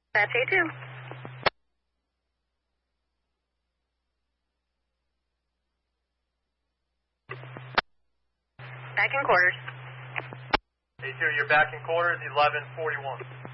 That's A2. Back in quarters. A2, you're back in quarters, 1141.